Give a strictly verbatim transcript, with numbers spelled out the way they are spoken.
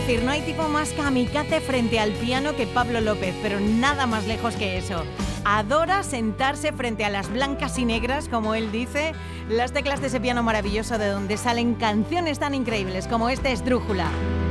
decir, no hay tipo más kamikaze frente al piano que Pablo López, pero nada más lejos que eso. Adora sentarse frente a las blancas y negras, como él dice, las teclas de ese piano maravilloso de donde salen canciones tan increíbles como este Esdrújula.